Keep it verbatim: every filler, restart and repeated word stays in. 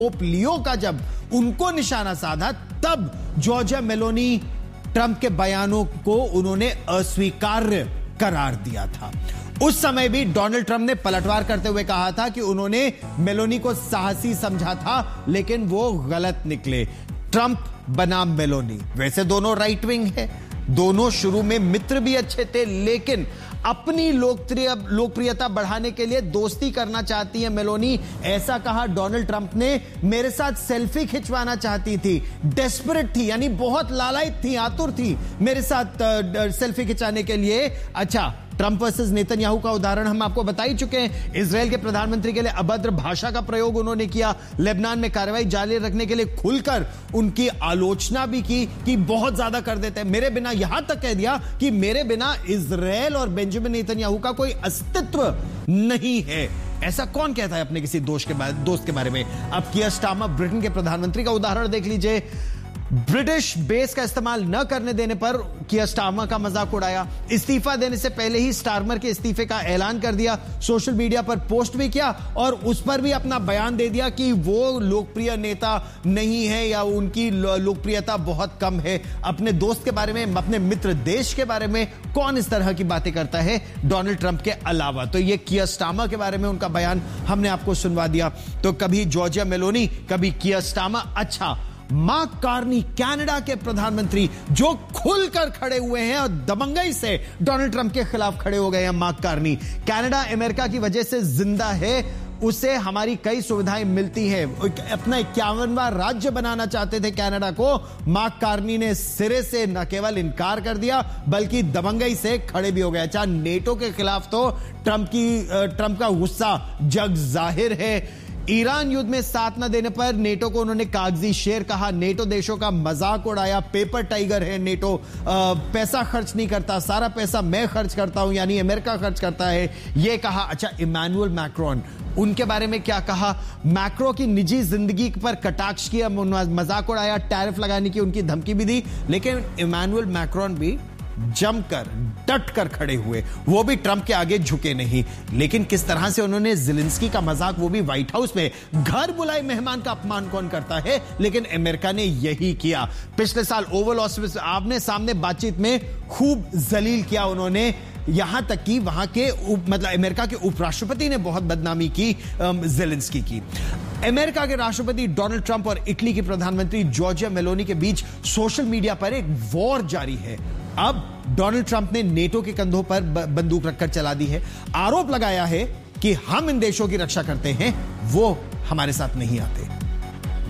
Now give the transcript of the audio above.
Pope Leo का जब उनको निशाना साधा, तब जॉर्जिया मेलोनी ट्रंप के बयानों को उन्होंने अस्वीकार्य करार दिया था। उस समय भी डोनाल्ड ट्रंप ने पलटवार करते हुए कहा था कि उन्होंने मेलोनी को साहसी समझा था, लेकिन वो गलत निकले। ट्रंप बनाम मेलोनी, वैसे दोनों राइट विंग है, दोनों शुरू में मित्र भी अच्छे थे, लेकिन अपनी लोकप्रिय लोकप्रियता बढ़ाने के लिए दोस्ती करना चाहती है मेलोनी। ऐसा कहा डोनाल्ड ट्रंप ने। मेरे साथ सेल्फी खिंचवाना चाहती थी, डेस्परेट थी, यानी बहुत लालायित थी, आतुर थी मेरे साथ सेल्फी खिंचाने के लिए। अच्छा, ट्रंप वर्सेस नेतन्याहू का उदाहरण हम आपको बता ही चुके हैं। इजराइल के प्रधानमंत्री के लिए अभद्र भाषा का प्रयोग उन्होंने किया, लेबनान में कार्रवाई जारी रखने के लिए खुलकर उनकी आलोचना भी की कि बहुत ज्यादा कर देते हैं, मेरे बिना, यहां तक कह दिया कि मेरे बिना इजराइल और बेंजामिन नेतन्याहू का कोई अस्तित्व नहीं है। ऐसा कौन कहता है अपने किसी दोस्त के बारे दोस्त के बारे में? अब कियर स्टारमर, ब्रिटेन के प्रधानमंत्री का उदाहरण देख लीजिए। ब्रिटिश बेस का इस्तेमाल न करने देने पर कियर स्टारमर का मजाक उड़ाया। इस्तीफा देने से पहले ही स्टारमर के इस्तीफे का ऐलान कर दिया, सोशल मीडिया पर पोस्ट भी किया और उस पर भी अपना बयान दे दिया कि वो लोकप्रिय नेता नहीं है या उनकी लोकप्रियता बहुत कम है। अपने दोस्त के बारे में, अपने मित्र देश के बारे में कौन इस तरह की बातें करता है डोनाल्ड ट्रंप के अलावा? तो ये कियर स्टारमर के बारे में उनका बयान हमने आपको सुनवा दिया। तो कभी जॉर्जिया मेलोनी, कभी कियर स्टारमर। अच्छा, मार्क कार्नी, कनाडा के प्रधानमंत्री, जो खुलकर खड़े हुए हैं और दबंगई से डोनाल्ड ट्रंप के खिलाफ खड़े हो गए हैं। मार्क कार्नी, कनाडा अमेरिका की वजह से जिंदा है, उसे हमारी कई सुविधाएं मिलती हैं। अपना इक्यावनवां राज्य बनाना चाहते थे कनाडा को, मार्क कार्नी ने सिरे से न केवल इनकार कर दिया बल्कि दबंगई से खड़े भी हो गए। अच्छा, नेटो के खिलाफ तो ट्रंप की ट्रंप का गुस्सा जग जाहिर है। ईरान युद्ध में साथ न देने पर नेटो को उन्होंने कागजी शेर कहा, नेटो देशों का मजाक उड़ाया, पेपर टाइगर है नेटो, आ, पैसा खर्च नहीं करता, सारा पैसा मैं खर्च करता हूं, यानी अमेरिका खर्च करता है, यह कहा। अच्छा, इमैनुअल मैक्रोन, उनके बारे में क्या कहा? मैक्रो की निजी जिंदगी पर कटाक्ष किया, मजाक उड़ाया, टैरिफ लगाने की उनकी धमकी भी दी, लेकिन इमैनुअल मैक्रोन भी जमकर डट कर खड़े हुए, वो भी ट्रंप के आगे झुके नहीं। लेकिन किस तरह से उन्होंने ज़ेलेंस्की का मजाक, वो भी व्हाइट हाउस में, घर बुलाए मेहमान का अपमान कौन करता है, लेकिन अमेरिका ने यही किया। पिछले साल ओवल ऑफिस आमने सामने बातचीत में खूब जलील किया उन्होंने, यहां तक कि वहां के मतलब अमेरिका के उपराष्ट्रपति ने बहुत बदनामी की ज़ेलेंस्की की। अमेरिका के राष्ट्रपति डोनाल्ड ट्रंप और इटली की प्रधानमंत्री जॉर्जिया मेलोनी के बीच सोशल मीडिया पर एक वॉर जारी है। अब डोनाल्ड ट्रंप ने नेटो के कंधों पर बंदूक रखकर चला दी है, आरोप लगाया है कि हम इन देशों की रक्षा करते हैं, वो हमारे साथ नहीं आते।